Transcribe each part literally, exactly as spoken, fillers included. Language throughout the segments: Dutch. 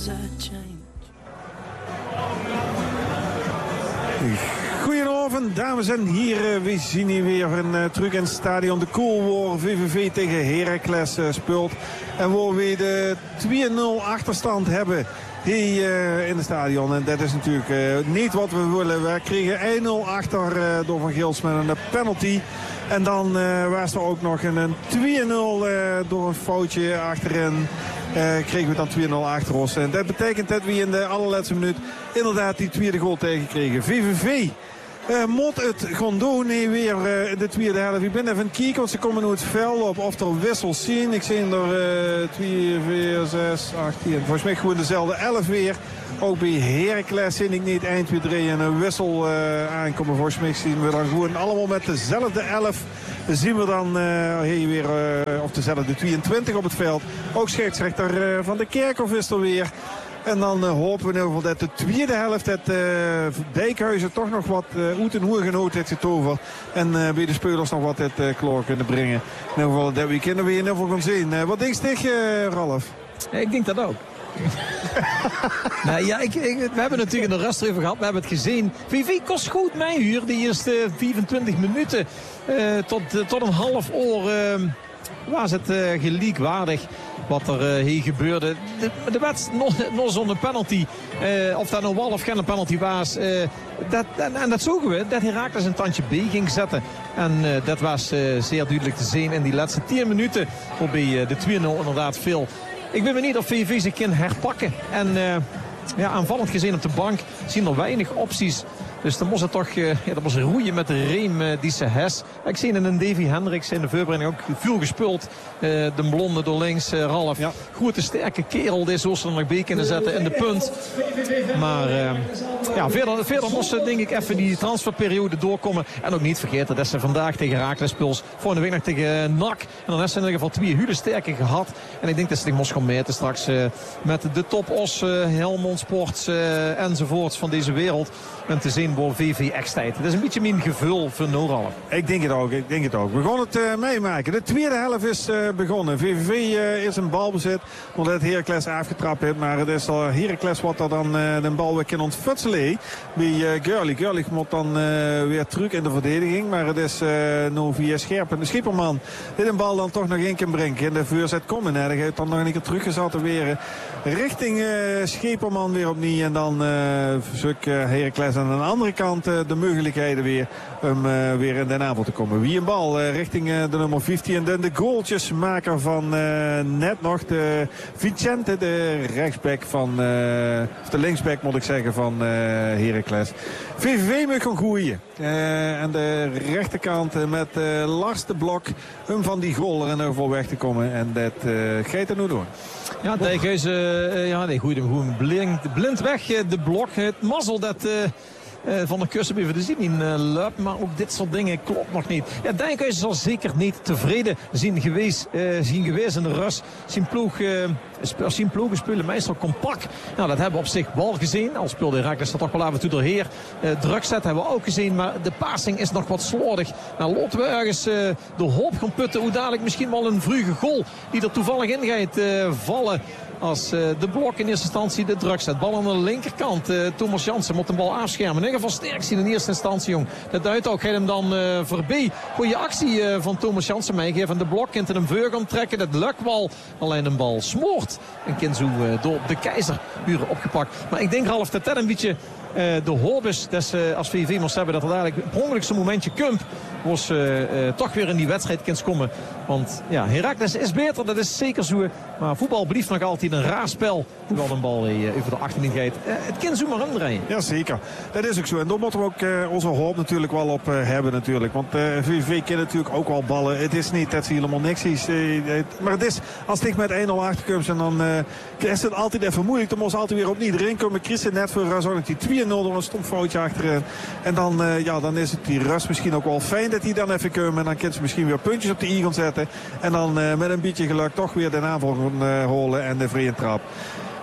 Goedenavond, dames en heren. We zien hier weer een uh, truc in het stadion. De Coolwar V V V tegen Heracles uh, speelt. En waar we de twee nul achterstand hebben hier uh, in het stadion. En dat is natuurlijk uh, niet wat we willen. We kregen één nul achter uh, door Van Gils met een penalty. En dan uh, was er ook nog een twee nul uh, door een foutje achterin. Uh, kregen we dan twee nul achter ons. En dat betekent dat we in de allerlaatste minuut inderdaad die tweede goal tegenkregen. V V V uh, moet het gewoon doen. Nee, weer uh, de tweede helft. Ik ben even kijken, want ze komen nu het veld op. Of er wissels zien. Ik zie er twee, vier, zes, acht, tien. Volgens mij gewoon dezelfde elf weer. Ook bij Heracles zie ik niet één, twee, drie en een wissel uh, aankomen. Volgens mij zien we dan gewoon allemaal met dezelfde elf. Zien we dan uh, hier weer, uh, of dezelfde tweeëntwintig op het veld. Ook scheidsrechter uh, Van de Kerkhof is er weer. En dan uh, hopen we in ieder geval dat de tweede helft dat uh, Dijkhuizen toch nog wat uh, uit en hoe genoten heeft getoverd. En uh, bij de spelers nog wat het uh, kloor kunnen brengen. In ieder geval dat weekend weer in ieder geval gaan zien. Uh, wat denk je tegen uh, Ralf? Ik denk dat ook. nou, ja, ik, ik, we hebben natuurlijk in de rust even gehad. We hebben het gezien. V V kost goed mijn huur. De eerste vierentwintig minuten uh, tot, uh, tot een half uur uh, was het uh, gelijkwaardig wat er uh, hier gebeurde. De, de wedstrijd nog, nog zonder penalty. Uh, of dat nou wel of geen penalty was. Uh, dat, en, en dat zogen we. Dat Heracles een tandje B ging zetten. En uh, dat was uh, zeer duidelijk te zien in die laatste tien minuten. Waarbij uh, de twee nul inderdaad veel. Ik ben benieuwd of V V zich kan herpakken. En uh, ja, aanvallend gezien op de bank zien er weinig opties. Dus dan moest het toch uh, ja, dat was roeien met de reem uh, die ze has. Ik zie in een Davy Hendricks in de voorbereiding ook veel gespeeld. Uh, de blonde door links, uh, Ralf. Ja. Grote sterke kerel, die zo ze er nog bij kunnen zetten in de punt. Maar uh, ja, verder, verder moesten denk ik even die transferperiode doorkomen. En ook niet vergeten dat ze vandaag tegen Heracles speelt. Volgende week nog tegen N A C. En dan hebben ze in ieder geval twee hele sterke gehad. En ik denk dat ze zich moest gaan meten straks uh, met de topos, uh, Helmond Sports uh, enzovoorts van deze wereld. En te zien voor V V X-tijd. Dat is een beetje mijn gevul voor Nooralf. Ik denk het ook, ik denk het ook. We gaan het uh, meemaken. De tweede helft is uh, begonnen. V V V uh, is een balbezit, omdat het Heracles afgetrapt heeft. Maar het is al Heracles wat er dan uh, de bal weer kan ontfutselen bij uh, Gurley. Gurley moet dan uh, weer terug in de verdediging. Maar het is uh, nu via Scherpen. De Schipperman die de bal dan toch nog in kan brengen. In de voorzet komen. Hij heeft dan nog een keer teruggezet weer richting uh, Schipperman weer opnieuw. En dan uh, zoekt uh, Heracles aan de andere kant uh, de mogelijkheden weer om uh, weer in de aanval te komen. Wie een bal uh, richting uh, de nummer vijftien. En dan de goaltjesmaker van uh, net nog de Vicente, de rechtsback van, uh, of de linksback moet ik zeggen van uh, Heracles. V V V moet gaan groeien. Uh, aan de rechterkant uh, met uh, Lars de Blok om van die goal er in ieder geval weg te komen. En dat uh, gaat er nu door. Ja, Dijkhuizen uh, ja, die gooide hem gewoon blind, blind weg. Uh, de Blok, het mazzel dat... Uh... Uh, van de kussen even te zien in uh, Luip. Maar ook dit soort dingen klopt nog niet. Ja, Dijkhuizen zal zeker niet tevreden zien geweest, uh, zien geweest in de rust. Zijn ploeg, uh, zijn ploegen spelen meestal compact. Nou, dat hebben we op zich wel gezien. Al speelde Heracles er toch wel af en toe doorheen. Uh, druk zet hebben we ook gezien. Maar de passing is nog wat slordig. Nou, laten we ergens uh, de hoop gaan putten. Hoe dadelijk misschien wel een vroege goal die er toevallig in gaat uh, vallen. Als uh, de Blok in eerste instantie de druk zet. Bal aan de linkerkant. Uh, Thomas Jansen moet de bal afschermen. In ieder geval sterk zien in eerste instantie, jong. Dat duidt ook. Gaat hem dan uh, voorbij. Goeie actie uh, van Thomas Jansen meegeven. De Blok kent hem voor gaan trekken. Dat lukt wel. Alleen een bal smoort. En kind zo uh, door de Keizer uren opgepakt. Maar ik denk, Ralf, dat dat een beetje... Uh, de hoop is dat uh, als V V moest hebben dat er dadelijk op ongeluk zo'n momentje kump was uh, uh, toch weer in die wedstrijd kan komen. Want ja, Heracles is beter, dat is zeker zo. Maar voetbal blijft nog altijd een raar spel. Hoewel een bal uh, over de achterin gaat. Uh, het kan zo maar omdraaien. Ja, zeker. Dat is ook zo. En daar moeten we ook uh, onze hoop natuurlijk wel op uh, hebben natuurlijk. Want uh, V V kan natuurlijk ook wel ballen. Het is niet dat ze helemaal niks is. Uh, het, maar het is, als het met één nul achterkomt en dan uh, is het altijd even moeilijk. Dan moet ze altijd weer opnieuw erin komen. Christen net voor Razornik die twee nul door een stom foutje achterin. En dan, uh, ja, dan is het die rust misschien ook wel fijn dat hij dan even komen. En dan kunnen ze misschien weer puntjes op de i gaan zetten. En dan uh, met een beetje geluk toch weer de aanval gaan uh, holen en de vrije trap. V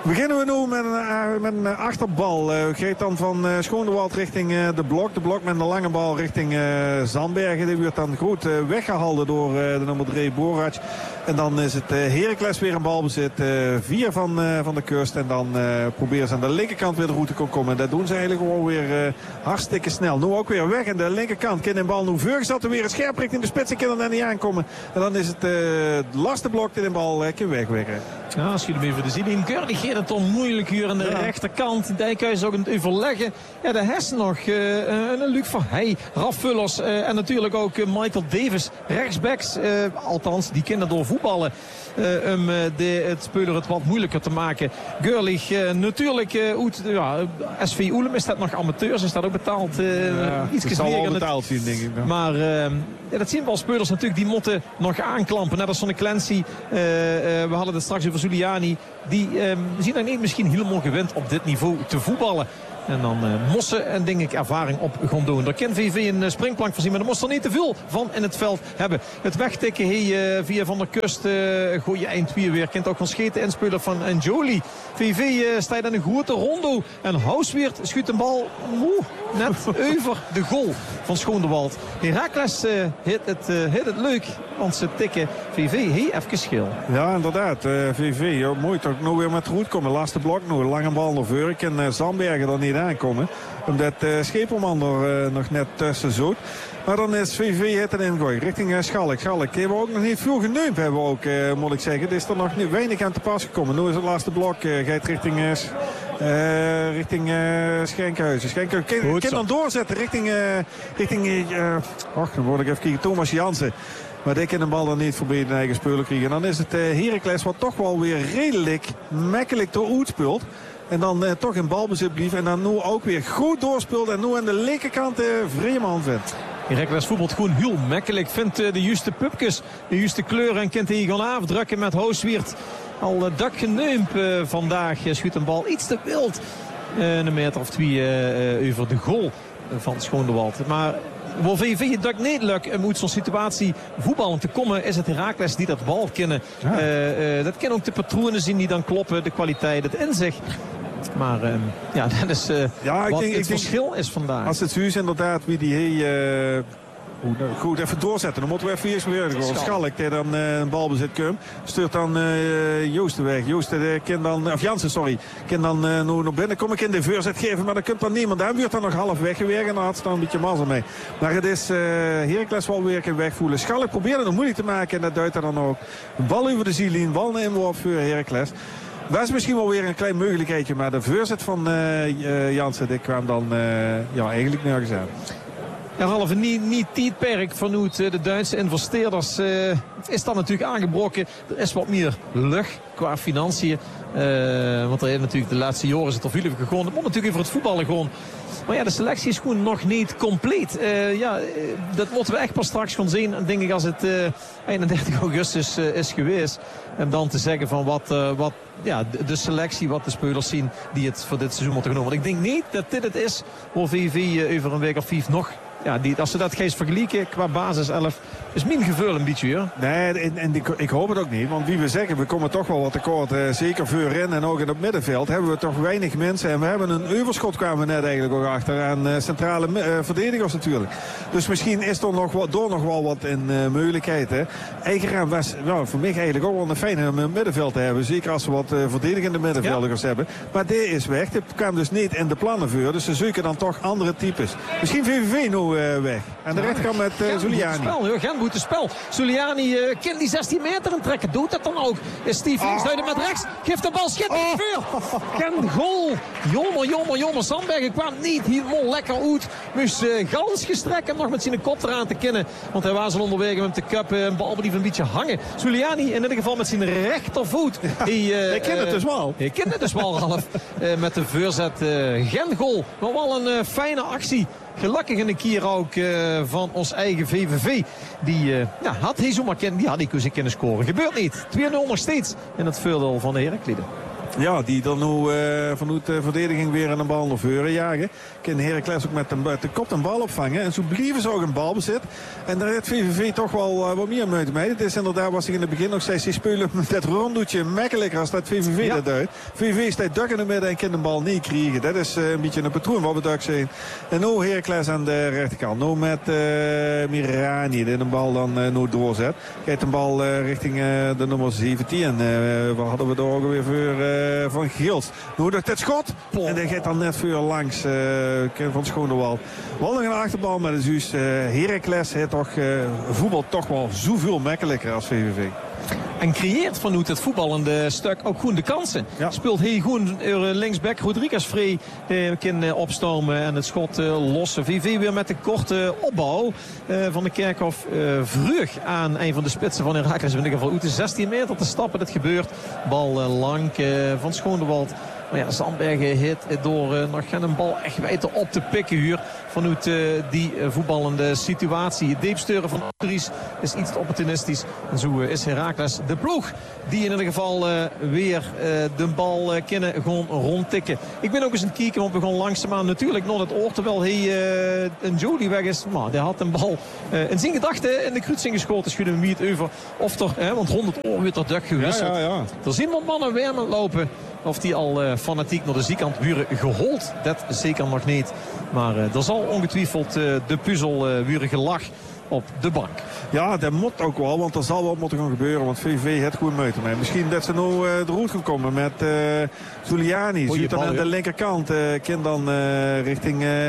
Beginnen we nu met een, uh, met een achterbal. Uh, Geeft dan van uh, Schoonewald richting uh, de blok. De blok met een lange bal richting uh, Zandbergen. Die wordt dan goed uh, weggehalden door uh, de nummer drie Borac. En dan is het uh, Heracles weer een balbezit. Uh, vier van, uh, van de kust. En dan uh, proberen ze aan de linkerkant weer de route te komen. En dat doen ze eigenlijk gewoon weer uh, hartstikke snel. Nu ook weer weg aan de linkerkant. Kind en bal nu Vurg zat er weer een scherp richting de spits. En kan er daar niet aankomen. En dan is het uh, laatste blok in de bal uh, kan wegwerken. Ja, als je hem even de zin in. Gurlich gaat het onmoeilijk hier aan de ja. rechterkant. Dijkhuis ook aan het overleggen. Ja, de Hess nog. Uh, een Luc van Heij. Raf Vullers. Uh, en natuurlijk ook uh, Michael Davis. Rechtsbacks. Uh, althans, die kinderen door voetballen. Uh, om uh, de, het speler het wat moeilijker te maken. Gurlich uh, natuurlijk. Uh, uit, ja, S V Oelem is dat nog amateurs. Is dat ook betaald? Uh, ja, iets meer betaald zien, denk ik. Dan. Maar uh, ja, dat zien wel spelers natuurlijk. Die moeten nog aanklampen. Net als Sonny Clancy. Uh, uh, we hadden het straks over Zuliani. Die uh, zien dan niet misschien helemaal gewend op dit niveau te voetballen. En dan uh, mossen en denk ik ervaring op gaan doen. Daar kan V V een uh, springplank voorzien. Maar er moest er niet te veel van in het veld hebben. Het wegtikken hey, uh, via Van der Kust. Uh, gooi je eind vier weer. Kent ook van Scheten inspeler van Njoli. V V uh, staat aan een grote rondo. En Housweert schuurt een bal oeh, net over de goal van Schoonewald. Heracles uh, hit, het, uh, hit het leuk. Want ze tikken V V hey, even schil. Ja, inderdaad. Uh, V V, ja, mooi toch nou weer met de route komen. Laatste blok nou. Lange bal naar Vurk. En uh, Zandbergen er niet aankomen. Omdat uh, Scheepelman er uh, nog net tussen zoet. Maar dan is V V het erin gooien. Richting uh, Schalk. Schalk hebben we ook nog niet veel geneumd. Hebben we ook, uh, moet ik zeggen. Er is er nog niet, weinig aan te pas gekomen. Nu is het laatste blok. Uh, gaat richting... Uh, Uh, richting uh, Schenkhuizen. Schenkhuizen. Kan, kan dan doorzetten richting... Uh, richting uh, och, dan word ik even kijken. Thomas Jansen. Maar die kan de bal dan niet voorbij de eigen spelen krijgen. En dan is het uh, Heracles wat toch wel weer redelijk makkelijk door uitspeelt. En dan uh, toch in balbezit blijft. En dan nu ook weer goed doorspeelt. En nu aan de linkerkant uh, Vreeman vindt. Heracles voetbalt gewoon heel makkelijk. Vindt uh, de juiste pupkes, de juiste kleuren. En kent hij gaan afdrukken met Housweert. Al uh, dak geneumd uh, vandaag. Uh, schuurt een bal iets te wild. Uh, een meter of twee uh, uh, over de goal van Schoonewald. Maar... Waar V V het dak niet lukt om uit zo'n situatie voetballen te komen, is het Heracles die dat bal kennen. Ja. Uh, uh, dat kennen ook de patronen zien die dan kloppen, de kwaliteit, het inzicht. Maar uh, ja, dat is uh, ja, ik wat denk, het ik verschil denk, is vandaag. Als het zo is inderdaad wie die hey, uh, goed even doorzetten. Dan moeten we even eerst weer gewoon Schalk die dan uh, een balbezit komt. Stuurt dan uh, Joosten weg. Joosten uh, kan dan, of Jansen sorry, kan dan uh, nu naar binnen. Kom ik in de voorzet geven, maar dan komt dan niemand. Daar wordt dan nog half weggewerkt en dan had ze dan een beetje mazzel mee. Maar het is uh, Heracles wel weer een wegvoelen. Schalk probeerde het moeilijk te maken en dat duidt er dan ook. Een bal over de zielien, bal naar inworp voor Heracles. Dat is misschien wel weer een klein mogelijkheidje, maar de voorzet van uh, uh, Jansen die kwam dan uh, ja, eigenlijk nergens aan. Ja, Ralf, niet, niet tijdperk vanuit de Duitse investeerders uh, is dan natuurlijk aangebroken. Er is wat meer lucht qua financiën. Uh, want er is natuurlijk de laatste jaren is het er veel gegaan. Het moet natuurlijk over het voetballen gewoon. Maar ja, de selectie is gewoon nog niet compleet. Uh, ja, dat moeten we echt pas straks gaan zien. Denk ik als het uh, eenendertig augustus uh, is geweest. En dan te zeggen van wat, uh, wat ja, de, de selectie, wat de spelers zien die het voor dit seizoen moeten genomen. Want ik denk niet dat dit het is voor V V uh, over een week of vijf nog. Ja, die, als ze dat gaan vergelijken qua basis elf, is mijn gevoel een beetje. Hoor. Nee, en, en ik, ik hoop het ook niet. Want wie we zeggen, we komen toch wel wat tekort. Uh, zeker voorin en ook in het middenveld hebben we toch weinig mensen. En we hebben een overschot kwamen we net eigenlijk ook achter aan uh, centrale uh, verdedigers natuurlijk. Dus misschien is er nog wat, door nog wel wat in uh, mogelijkheden. Eigenraam was nou, voor mij eigenlijk ook wel een fijne om een middenveld te hebben. Zeker als we wat uh, verdedigende middenvelders ja. hebben. Maar die is weg. Die kwam dus niet in de plannen voor. Dus ze zoeken dan toch andere types. Misschien V V V nu uh, weg. En de rechterkant met uh, Zuliani. Gent moet de spel. Zuliani uh, kan die zestien meter in trekken. Doet dat dan ook. Is Steve Linksduiden oh. met rechts. Geeft de bal schitterend oh. veel. Gent goal. Jongen, jongen, jongen. Zandbergen kwam niet helemaal lekker uit. Moest uh, Gans gestrekt en nog met zijn kop eraan te kennen. Want hij was al onderweg met de cup. Een bal die een beetje hangen. Zuliani in ieder geval met zijn rechtervoet. Ja, hij uh, hij kent het dus wel. Hij kent het dus wel, Ralf. uh, met de voorzet uh, Gent goal. Maar wel een uh, fijne actie. Gelukkig een keer ook uh, van ons eigen V V V. Die uh, ja, had hij zomaar kennen, die had hij kunnen scoren. Gebeurt niet. twee nul nog steeds in het voordeel van de Herakliden. Ja, die dan nu uh, vanuit de verdediging weer een bal naar voren jagen. Kan Heracles ook met de, met de kop een bal opvangen. En zo blijven ze ook een balbezit. En daar heeft V V V toch wel uh, wat meer moeite mee. Het is inderdaad, was ik in het begin nog steeds, die spelen met dat rondoetje makkelijker als dat V V V ja. dat uit. V V V staat dak in de midden en kan de bal niet krijgen. Dat is uh, een beetje een patroon wat we daar zien. En nu Heracles aan de rechterkant. Nu met uh, Mirani die de bal dan uh, nu doorzet. Kijkt de bal uh, richting uh, de nummer zeventien. Uh, wat hadden we daar ook weer voor... Uh, van Gils. Nu doet het schot. En die gaat dan net voor langs uh, van Schoonewald. Wel nog een achterbal met de Zuus. Uh, Heracles heeft toch uh, voetbal toch wel zoveel makkelijker als V V V. En creëert vanuit het voetballende stuk ook goed de kansen. Ja. Speelt heel goed linksback Rodriguez vrij. Eh, kan uh, opstomen en het schot uh, lossen. V V weer met de korte opbouw uh, van de Kerkhof. Uh, vroeg aan een van de spitsen van Heracles. In ieder geval uit de zestien meter te stappen. Dat gebeurt. Bal uh, lang uh, van Schoonewald. Maar ja, Zandbergen hit door uh, nog geen bal echt wijter op te pikken hier. Vanuit uh, die uh, voetballende situatie. Het deepsteuren van Dries is iets te opportunistisch. En zo uh, is Heracles de ploeg die in ieder geval uh, weer uh, de bal uh, kunnen gewoon rondtikken. Ik ben ook eens aan het kijken, want we gaan langzaamaan natuurlijk nog het oor. Terwijl hij uh, een Jody weg is. Maar die had een bal uh, in zijn gedachten in de kruising geschoten. Schudden we niet over. Of toch, hè, want honderd oor weer tot dak gewisseld. Ja, ja, ja. Er zien wat mannen weer met lopen. Of die al uh, fanatiek naar de zijkant buren gehold. Dat zeker nog niet. Maar uh, er zal ongetwijfeld uh, de puzzel uh, buren gelach op de bank. Ja, dat moet ook wel, want er zal wel moeten gaan gebeuren. Want V V V heeft goed moeite mee. Misschien dat ze nou uh, de route gaan komen met uh, Zuliani. Ziet dan aan de linkerkant. Uh, kind dan uh, richting uh,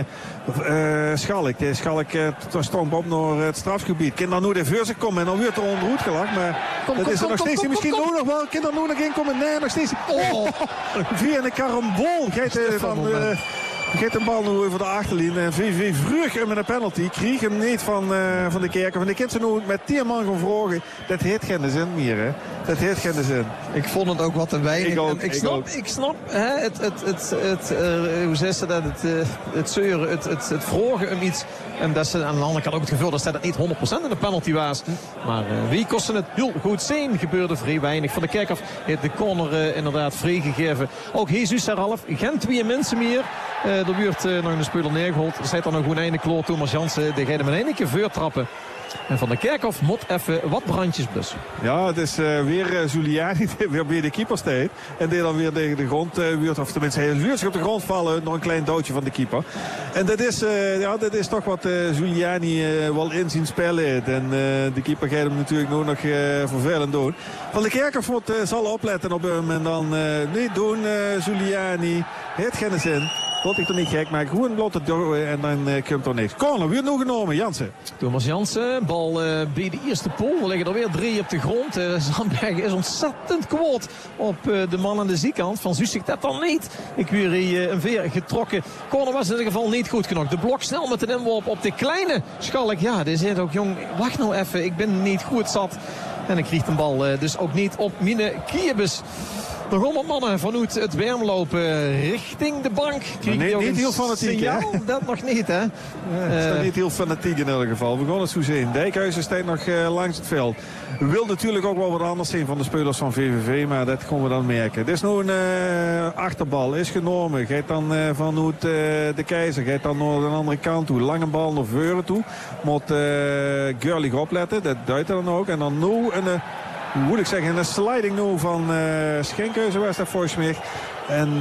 uh, Schalk. De Schalk uh, stomp op naar het strafgebied. Kind dan nu de voor zich komen en dan wordt er onder route gelacht. Maar kom, dat kom, is er kom, nog kom, steeds. Kom, misschien kom, kom. nog wel. Kind dan nu nog in komen. Nee, nog steeds. Oh, via een karambol. Geet uh, van... Uh, Geeft een bal nu over de achterlijn. En V V V vroeg met een penalty. Kreeg hem niet van, uh, van de Kerken. Van de kind ze nu met tien man gaan vragen. Dat heeft geen zin meer. Hè. Dat heeft geen zin. Ik vond het ook wat te weinig. Ik, ook, ik, ik snap, ook. ik snap hè, het, het, het, het, uh, hoe zeg ze dat, het, uh, het zeuren, het, het, het vragen om iets. En dat ze aan de andere kant ook het gevoel dat het niet honderd procent in de penalty was. Maar uh, wie kostte het heel goed zijn? Gebeurde vrij weinig. Van de Kerkhof heeft de corner uh, inderdaad vrijgegeven. Ook Jesus Serhalf. Geen twee mensen meer. Uh, er wordt uh, nog een speler neergehold. Er zit dan nog een einde kloor. Thomas Jansen. Die gaat hem in één keer voortrappen. En Van de Kerkhof moet even wat brandjes blussen. Ja, het is uh, weer uh, Zuliani die weer bij de keeper staat. En die dan weer tegen de grond uh, wordt. Of tenminste, hij wordt zich op de grond vallen. Nog een klein doodje van de keeper. En dat is, uh, ja, dat is toch wat uh, Zuliani uh, wel in zijn spel heeft. En uh, de keeper gaat hem natuurlijk nu nog uh, vervelend doen. Van de Kerkhof moet, uh, zal opletten op hem. En dan uh, niet doen, uh, Zuliani. Het geen zin. Wat ik er niet gek maak. Gewoon blote door en dan uh, komt er niks. Corner, weer nog genomen. Jansen. Thomas Jansen. Bal uh, bij de eerste pool. Er liggen er weer drie op de grond. Uh, Zandbergen is ontzettend kwaad op uh, de man aan de zijkant. Van Zussik dat dan niet. Ik weer uh, een veer getrokken. Corner was in ieder geval niet goed genoeg. De blok snel met een inworp op de kleine Schalk. Ja, die zegt ook jong. Wacht nou even. Ik ben niet goed zat. En ik kreeg de bal uh, dus ook niet op Mine Kiebes. De honderd mannen vanuit het Wermlopen richting de bank. Nee, niet, niet heel fanatiek, hè? Dat nog niet, hè? Ja, het is uh, niet heel fanatiek in elk geval. We gaan het zo zien. Dijkhuizen staat nog uh, langs het veld. We willen natuurlijk ook wel wat anders zien van de spelers van V V V, maar dat gaan we dan merken. Dit is nu een uh, achterbal, is genomen. Gaat dan uh, vanuit uh, de Keizer, gaat dan naar de andere kant toe. Lange bal naar voren toe. Moet uh, Gurlig opletten, dat duidt dan ook. En dan nu een... Uh, Hoe moet ik zeggen, een sliding nu van uh, Schenkhuizen was dat volgens mij. En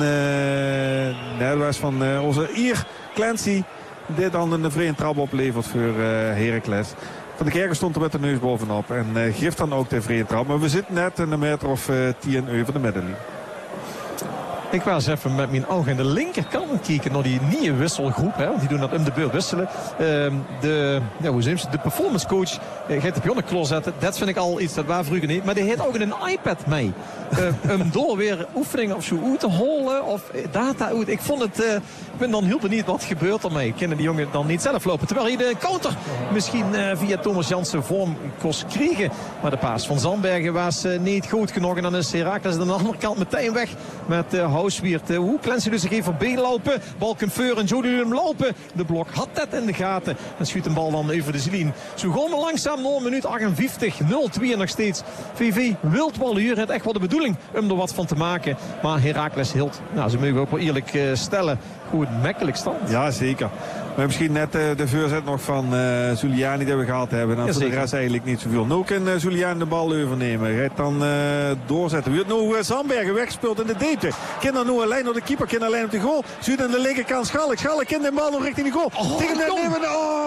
uh, nee, dat was van uh, onze Ier Clancy. Dit dan een vreemde trap oplevert voor uh, Heracles. Van de Kerken stond er met de neus bovenop. En uh, geeft dan ook de vreemde trap. Maar we zitten net een meter of uh, tien over de middenlijn. Ik was even met mijn ogen aan de linkerkant kijken naar die nieuwe wisselgroep. Hè, want die doen dat om de beurt wisselen. Uh, de, ja, hoe zeg je, de performance coach uh, gaat de pionnenklos zetten. Dat vind ik al iets, dat waar vroeger niet. Maar die heeft ook een iPad mee. Uh, om door weer oefeningen of zo uit te holen. Of data uit. Ik vond het, uh, ik ben dan heel benieuwd wat gebeurt ermee. Kunnen die jongen dan niet zelf lopen. Terwijl je de counter misschien uh, via Thomas Jansen vorm kost krijgen. Maar de paas van Zandbergen was uh, niet goed genoeg. En dan is Heracles aan de andere kant meteen weg met uh, Houswiert. Uh, hoe Clancy dus zich even voorbij lopen. Bal kan voor en Jody hem lopen. De blok had dat in de gaten. En schuurt een bal dan even de zilien. Zo gewoon we langzaam naar minuut achtenvijftig. nul twee nog steeds. V V wilt wel hier. Het echt wat de bedoeling bedoeling om er wat van te maken. Maar Heracles hield, nou, ze mogen ook wel eerlijk uh, stellen, goed makkelijk stand. Ja, zeker. Maar misschien net uh, de voorzet nog van uh, Zuliani die we gehad hebben. En ja, voor de rest eigenlijk niet zoveel. Nu kan uh, Zuliani de bal overnemen. Gaat dan uh, doorzetten. Wie het nu uh, Zandbergen wegspeelt in de diepte. Kan dan nu alleen door de keeper. Kan alleen op de goal. Zuid aan de linkerkant Schalk. Schalk kan de bal nog richting de goal. Oh, tegen de nemen.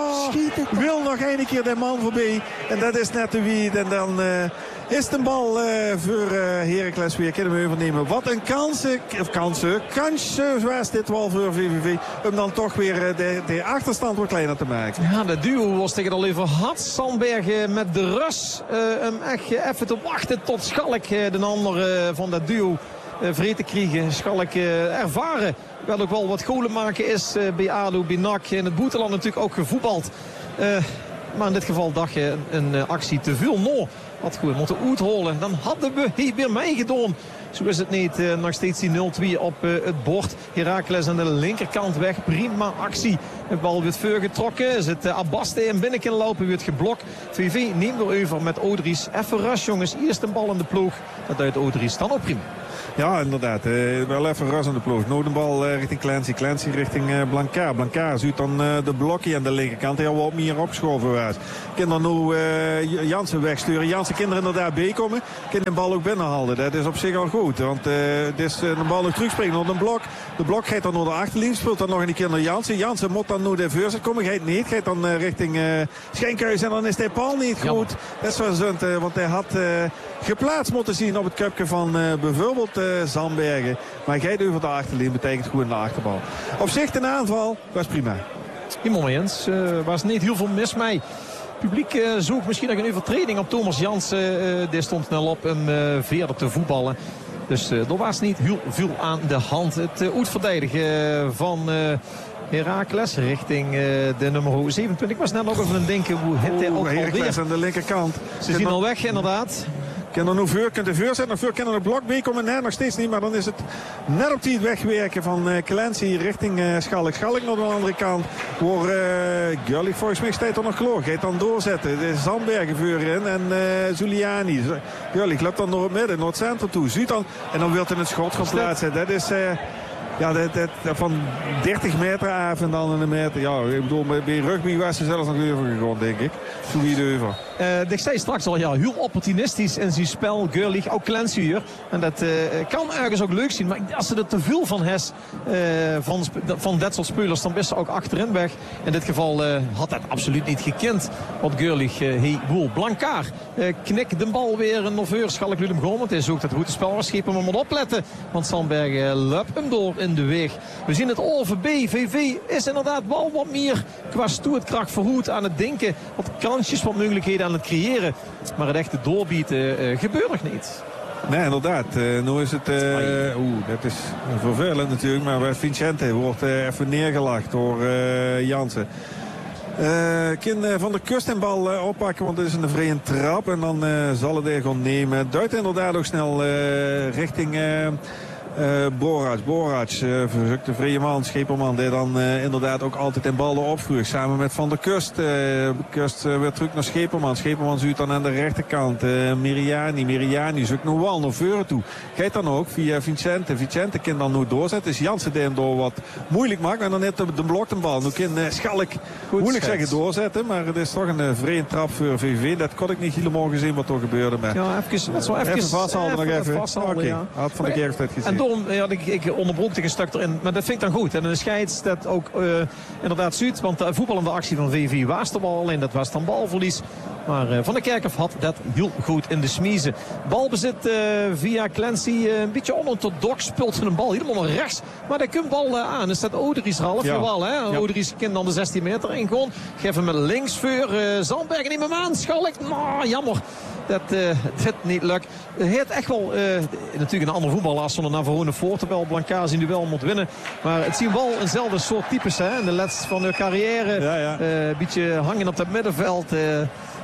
Oh, wil nog een keer de man voorbij. En dat is net de wie. En dan uh, is de bal uh, voor uh, Heracles weer. Kunnen we overnemen. Wat een kansen. Of kansen. Kansje zoals dit wel voor V V V. Om dan toch weer uh, de, de achterstand wat kleiner te maken. Ja, de duo was tegen al even hard. Zandbergen met de Rus. Uh, hem echt uh, even te wachten tot Schalk, uh, de andere uh, van dat duo, uh, vreed te krijgen. Schalk uh, ervaren. Wel ook wel wat golen maken is uh, bij A D O, bij N A C. In het Boeteland natuurlijk ook gevoetbald. Uh, maar in dit geval dacht je een, een uh, actie te veel. No, had goed moeten uitholen. Dan hadden we hier weer meegedaan. Zo is het niet. Uh, nog steeds die nul twee op uh, het bord. Heracles aan de linkerkant weg. Prima actie. De bal wordt voorgetrokken. Zit uh, Abaste in binnen kunnen lopen. Wordt geblokt. V V neemt er over met Odries. Even rush jongens. Eerst een bal in de ploeg. Dat duidt Odries dan ook prima. Ja, inderdaad. Uh, wel even ras aan de ploeg. Nou de bal uh, richting Clancy. Clancy richting uh, Blancard. Blancard ziet dan uh, de blokje aan de linkerkant. Hij wat meer opgeschoven was. Kan dan nu uh, Jansen wegsturen. Jansen kan er inderdaad bij komen. Kan de bal ook binnenhalen. Dat is op zich al goed. Want uh, het is uh, de bal nog terugspringen op een blok. De blok gaat dan naar de achterlijn. Speelt dan nog een keer naar Jansen. Jansen moet dan nu de voorzet komen. Gaat niet. Gaat dan uh, richting uh, Schenkhuis. En dan is de bal niet goed. Jammer. Dat is wel zund. Uh, want hij had uh, geplaatst moeten zien op het cupje van uh, bijvoorbeeld uh, Zandbergen. Maar hij gaat over de achterlijn. Betekent goed naar de achterbal. Op zich de aanval was prima. Helemaal eens. Uh, was niet heel veel mis mee. Het publiek uh, zoekt misschien nog een overtreding op Thomas Jansen. Uh, die stond snel op om uh, verder te voetballen. Dus uh, er was niet heel veel aan de hand. Het uh, uitverdedigen van uh, Heracles richting uh, de nummer zevenentwintig. Ik was net nog even aan het denken hoe het hij ook Heracles aan de linkerkant. Ze zien al weg inderdaad. Kan er nu voor, kunt de voor zetten, nog voor kan er een blok bij komen. Nee, nog steeds niet, maar dan is het net op die wegwerken van uh, Clancy richting uh, Schalk. Schalk naar de andere kant. Voor uh, Gulli, volgens mij staat er nog kloor. Gaat dan doorzetten. De Zandbergen voorin en uh, Zuliani. Gulli loopt dan door het midden, naar het centrum toe. Ziet dan, en dan wil hij het schot gaan plaatsen. Dat is... Uh, Ja, dat, dat, van dertig meter af en dan een meter. Ja, ik bedoel, bij rugby was ze zelfs nog over gegaan, denk ik. Toen wie de over. Uh, ik zei straks al, ja, heel opportunistisch in zijn spel. Gurlich, ook Clancy hier. En dat uh, kan ergens ook leuk zien. Maar als ze er te veel van has, uh, van, van dat soort spelers, dan is ze ook achterin weg. In dit geval uh, had dat absoluut niet gekend. Wat Gurlich, uh, hey, boel. Blancard uh, knikt de bal weer een noveur. Schalk Lulem gewoon, want hij zoekt het goed spel was. Schepen, maar moet opletten. Want Zandbergen uh, loopt hem door in de weg. We zien het O V B. V V is inderdaad wel wat meer qua stoerkracht verhoed aan het denken. Wat kansjes, wat mogelijkheden aan het creëren. Maar het echte doorbieten uh, gebeurt nog niet. Nee, inderdaad. Uh, nu is het... Uh, Oeh, dat is vervelend natuurlijk. Maar Vicente wordt uh, even neergelacht door uh, Jansen. Uh, kan uh, Van der Kust een bal uh, oppakken, want het is een vrije trap. En dan uh, zal het er gewoon nemen. Duidt inderdaad ook snel uh, richting... Uh, Uh, Borac, Borac, uh, verzoekt de vrije man, Scheperman, die dan uh, inderdaad ook altijd in ballen opvroeg. Samen met Van der Kust. Uh, Kust uh, weer terug naar Scheperman. Scheperman zoekt dan aan de rechterkant. Uh, Miriani, Miriani zoekt nog wel naar voren toe. Gaat dan ook via Vicente. Vicente kan dan nu doorzetten. Is Jansen die hem door wat moeilijk maakt. En dan net de, de blok een bal. Nu kan uh, Schalk moeilijk zeggen doorzetten. Maar het is toch een uh, vrije trap voor V V. Dat kon ik niet helemaal gezien wat er gebeurde. Maar ja, even, wat zo even, even vasthouden nog even. Vasthouden, Oké, ja. Had Van de Kerk dat gezien. Ja, ik, ik onderbroek tegen een stuk erin. Maar dat vind ik dan goed. En de scheids dat ook uh, inderdaad ziet. Want de voetballende actie van V V was de bal. Alleen dat was dan balverlies. Maar uh, Van der Kerkhoff had dat heel goed in de smiezen. Balbezit uh, via Clancy. Uh, een beetje onorthodox. Speelt een bal helemaal naar rechts. Maar daar komt bal uh, aan. Is dat Odries half? Ja. Jawel, hè? Ja. Odries kan dan de zestien meter in gewoon. Geef hem met links voor. Uh, Zandbergen neemt hem aan. Schalk. Nou, jammer. Dat uh, dit niet lukt. Het heeft echt wel uh, natuurlijk een andere voetbal als zonder naar Verhoeven voor. Terwijl Blancard zijn duel moet winnen. Maar het zien wel eenzelfde soort types hè. In de les van de carrière. Ja, ja. Uh, een beetje hangen op dat middenveld. Uh,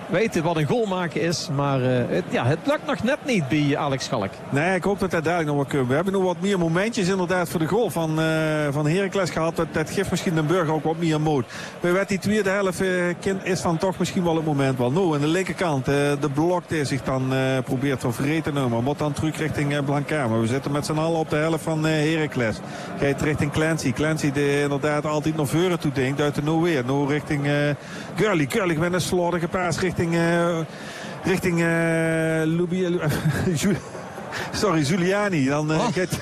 weten wat een goal maken is. Maar uh, het, ja, het lukt nog net niet bij Alex Schalk. Nee, ik hoop dat hij dadelijk nog wat kunnen. We hebben nog wat meer momentjes inderdaad voor de goal van, uh, van Heracles gehad. Dat, dat geeft misschien Den Burger ook wat meer moed. Maar met die tweede helft uh, is dan toch misschien wel het moment wel. Nou, aan de linkerkant, uh, de blok die zich dan uh, probeert van vrede te nemen. Moet dan terug richting uh, Blanca. Maar we zitten met z'n allen op de helft van uh, Heracles. Gaat richting Clancy. Clancy die inderdaad altijd naar voren toe denkt. Uit de nowhere. Nou richting uh, Gurley. Gurley met een slordige paas richting... Uh, richting... Uh, Lubi, sorry, Giuliani. Dan uh, oh. gaat...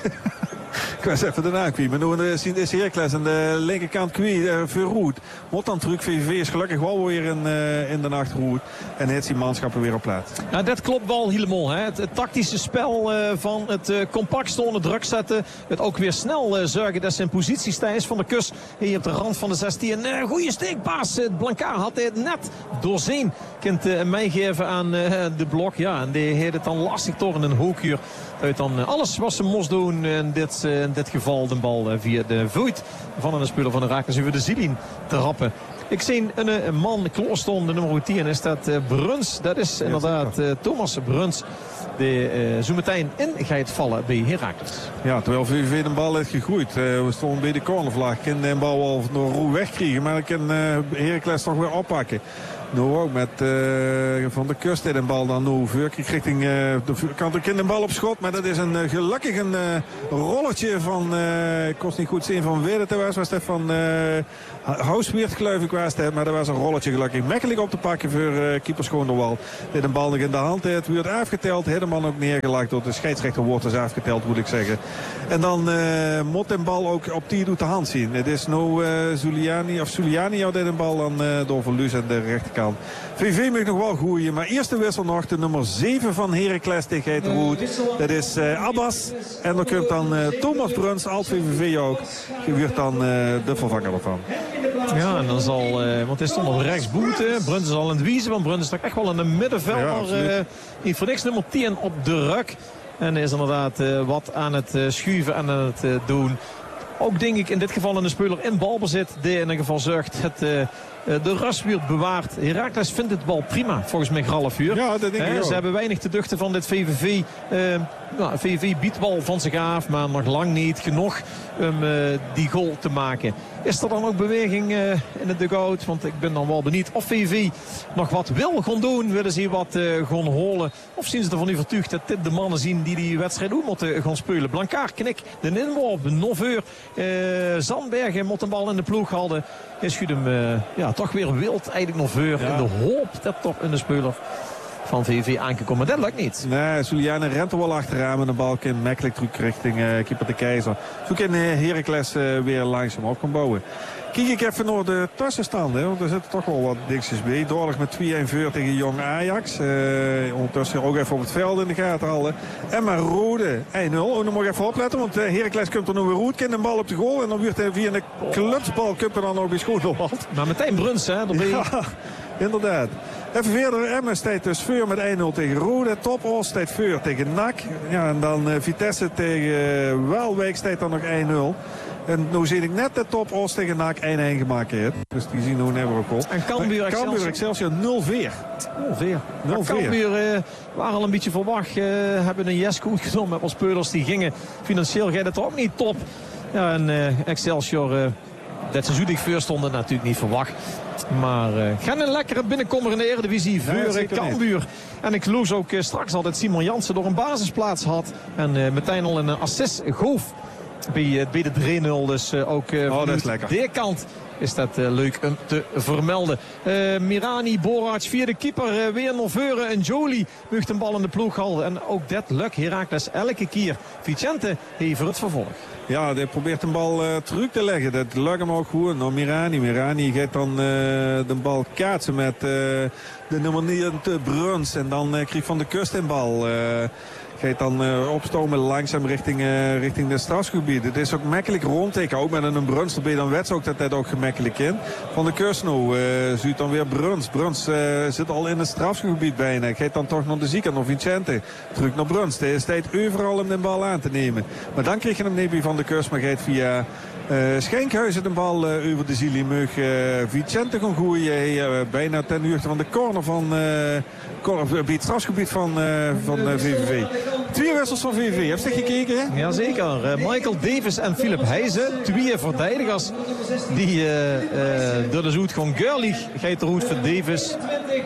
Ik was even de naam kwijt. Maar nu is Heracles aan de linkerkant kwijt. Uh, Verroet. Moet dan terug. V V V is gelukkig wel weer in, uh, in de achterhoed. En heeft die manschappen weer op plaats. Nou, dat klopt wel helemaal. Hè. Het, het tactische spel uh, van het uh, compact stonden, druk zetten. Het ook weer snel uh, zorgen dat zijn positie is van de Kus. Hier op de rand van de zestien. Een uh, goede steekpaas. Uh, Blanca had het net doorzien. Kunt uh, meegeven aan uh, de blok. Ja, en die heeft het dan lastig door in een hoekje. Uit dan uh, alles wat ze moest doen. In dit, uh, in dit geval de bal uh, via de voet van een speler van de Heracles over de Zilin te rappen. Ik zie een, een man kloorston, de nummer tien is dat uh, Bruns. Dat is inderdaad uh, Thomas Bruns. Die uh, zo meteen in gaat vallen bij Heracles. Ja, terwijl V V V de bal heeft gegroeid. Uh, we stonden bij de cornervlag. Kunnen de bal wel door Roe wegkrijgen. Maar dan kan uh, Heracles toch weer oppakken. Nou ook met uh, Van de Kust in de bal dan nu. Veurkrieg richting uh, de kant. Ik in de bal op schot. Maar dat is een uh, gelukkig een uh, rolletje van... Uh, ik kost niet goed zien van Weerde te was. Was dat van uh, Housweert geloof ik was dat. Maar dat was een rolletje gelukkig. Makkelijk op te pakken voor uh, keeper Schoonderwal. Dit een bal nog in de hand. Het wordt afgeteld. Helemaal ook neergelegd. Door de scheidsrechter wordt dus afgeteld moet ik zeggen. En dan uh, moet de bal ook op die doet de hand zien. Het is nou uh, Giuliani of Giuliani houdt de bal dan uh, door Verluus aan de rechterkant. V V mag nog wel groeien, maar eerste wissel nog de nummer zeven van Heracles tegen Heiteroet. Dat is uh, Abbas. En dan komt dan uh, Thomas Bruns, alt V V V ook. Die wordt dan uh, de vervanger ervan. Ja, en dan zal, uh, want hij stond op rechts boete. Bruns is al in het wiezen, want Bruns is toch echt wel in de middenvelder. Ja, uh, niet voor niks nummer tien op de ruk. En is inderdaad uh, wat aan het uh, schuiven en aan het uh, doen. Ook denk ik in dit geval een speler in balbezit. Die in ieder geval zorgt het... Uh, de rust wordt bewaard. Heracles vindt het bal prima, volgens mij half uur. Ja, dat denk ik He, ze hebben weinig te duchten van dit V V V. Uh, nou, V V V biedt bal van zich af, maar nog lang niet genoeg om uh, die goal te maken. Is er dan ook beweging uh, in de dugout? Want ik ben dan wel benieuwd of V V V nog wat wil gaan doen. Willen ze wat uh, gaan holen? Of zien ze ervan overtuigd dat dit de mannen zien die die wedstrijd ook moeten gaan spelen? Blancaar, Knik, de inworp, Noveur, uh, Zandbergen moet een bal in de ploeg houden. Hij schudt hem uh, ja, toch weer wild, eigenlijk Noveur. Ja. In de hoop dat toch een de speler van V V V aangekomen. Maar dat lukt niet. Nee, Giuliani rent er wel achteraan met een bal in makkelijk terug richting uh, keeper de Keizer. Zo kan uh, Heracles uh, weer langzaam op gaan bouwen. Kijk ik even naar de tussenstanden, want er zitten toch wel wat dingetjes bij. Doorlig met twee-een voor tegen Jong Ajax. Uh, ondertussen ook even op het veld in de gaten halen. Emma Rode, één nul. Oh, dan mag ik even opletten, want uh, Heracles komt er nu weer goed. Kent een bal op de goal en dan wordt hij via een clubsbal komt er dan ook weer Schoonderwald. Maar meteen Bruns, hè? Dan ben je... Ja, inderdaad. Even verder, Emma staat dus voor met één nul tegen Rode. Top Os staat voor tegen N A C. Ja, en dan uh, Vitesse tegen uh, Waalwijk staat dan nog één nul. En nu zie ik net de Top Os tegen N A C één-één gemaakt heeft. Dus die zien nu never ook op. En Cambuur Excelsior, Excelsior nul vier. nul vier. nul vier. Cambuur uh, waren al een beetje verwacht. Uh, hebben een yes goed genomen met wat speurders die gingen. Financieel gaat het ook niet top. Ja, en uh, Excelsior, uh, dat ze zoedig voor stonden, natuurlijk niet verwacht. Maar uh, gaan een lekkere binnenkomer in de Eredivisie voor nee, Cambuur. En ik loos ook uh, straks al dat Simon Jansen door een basisplaats had. En uh, meteen al een assist goof bij, uh, bij de drie nul. Dus uh, ook uh, oh, dat is lekker. De kant is dat uh, leuk om te vermelden. Uh, Mirani, Borac, vierde keeper, uh, weer Noveuren en Jolie mocht een bal in de ploeg houden. En ook dat lukt Heracles elke keer. Vicente heeft voor het vervolg. Ja, hij probeert een bal uh, terug te leggen. Dat lukt hem ook goed. Nou, Mirani. Mirani gaat dan uh, de bal kaatsen met uh, de nummer negen Bruns. En dan uh, krijgt Van de Kust een bal. Uh, gaat dan uh, opstomen langzaam richting, uh, richting de strafgebied. Het is ook makkelijk rondteken. Ook met een Bruns erbij. Dan weet ze ook dat dat ook gemakkelijk in. Van de Kust nou. Uh, ziet dan weer Bruns. Bruns uh, zit al in het strafgebied bijna. Gaat dan toch naar de zieke. Naar Vicente. Terug naar Bruns. Hij is tijd overal om de bal aan te nemen. Maar dan kreeg je hem niet bij Van de Kust. Maar gaat via Uh, Schenkhuizen de bal uh, over de Zielimug. Uh, Vicente gaan gooien. Uh, bijna ten uurte van de corner van uh, het strafgebied van, uh, van uh, V V V. Twee wissels van V V V. Heb je gekeken? Hè? Jazeker. Uh, Michael Davis en Philip Heijzen. Twee verdedigers die uh, uh, door de zoet gewoon Gurlich gaat de route voor Davis.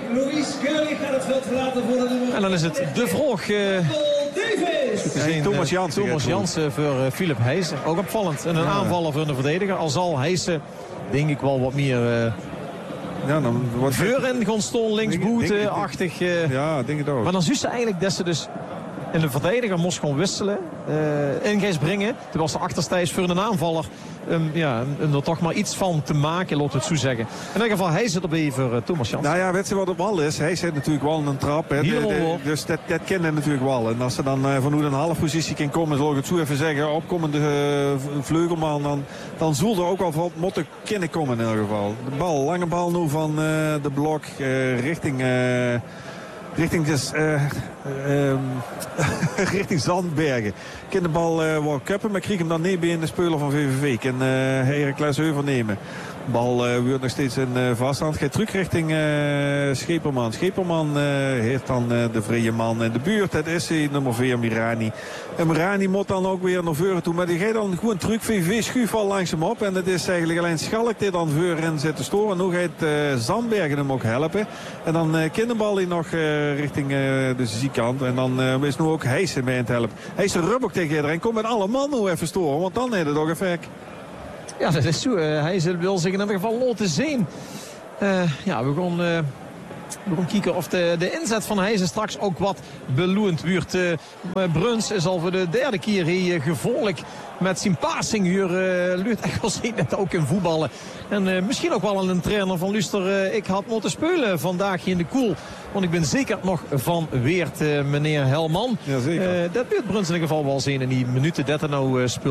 En dan is het de vroeg. Uh, Gezien, Thomas Jansen. Thomas Jansen voor uh, Philip Heijzen. Ook opvallend. En een ja. aanvaller voor de verdediger. Al zal Heijzen, denk ik wel wat meer... Uh, ja, dan wordt Veur in gaan staan, linksboete-achtig. Uh, ja, denk ik ook. Maar dan zie je eigenlijk dat ze dus in de verdediger moest gewoon wisselen. Uh, in gaan brengen. Toen was de achterstijs voor een aanvaller. Um, ja, om er toch maar iets van te maken, laat het zo zeggen. In ieder geval, hij zit erbij voor uh, Thomas Jansen. Nou ja, weet je wat op bal is? Hij zit natuurlijk wel in een trap. Hè. De, de, dus dat, dat kent hij natuurlijk wel. En als ze dan uh, van hoe een half positie kan komen, zal ik het zo even zeggen, opkomende uh, vleugelman, dan, dan zult er ook wel wat moeten kunnen komen in ieder geval. De bal, lange bal nu van uh, de blok uh, richting... Uh, Richting, dus, uh, uh, richting Zandbergen. Ik kan de bal uh, wel kappen, maar ik kreeg hem dan niet bij in de speler van V V V. Ik kan uh, Heracles overnemen. De bal uh, wordt nog steeds in uh, vaststand. Gaat terug richting uh, Scheperman. Scheperman uh, heeft dan uh, de vrije man in de buurt. Dat is hij, nummer vier, Mirani. En Mirani moet dan ook weer naar voren toe. Maar die gaat dan gewoon terug. V V V schuift al langs hem op. En het is eigenlijk alleen Schalk die dan voorin zit te storen. En nu gaat uh, Zandbergen hem ook helpen. En dan uh, kan de bal hij nog uh, richting uh, de zijkant. En dan uh, is nu ook Heijsen mee aan het helpen. Heijsen rub ook tegen iedereen. Kom met alle man nu even storen. Want dan heeft het ook effect. Ja, dat is zo. Uh, hij wil zich in ieder geval laten zien. Uh, ja, we gaan, uh, we gaan kijken of de, de inzet van Heijzen straks ook wat beloond wordt. Uh, Bruns is al voor de derde keer hier uh, gevolgd met zijn passing hier. Uh, Luurt echt wel zien dat ook in voetballen. En uh, misschien ook wel een trainer van Luster. Uh, ik had moeten spelen vandaag in de koel. Want ik ben zeker nog van Weert, uh, meneer Helman. Ja, zeker. Uh, dat wordt Bruns in ieder geval wel zien in die minuten dat er nou uh, speelt.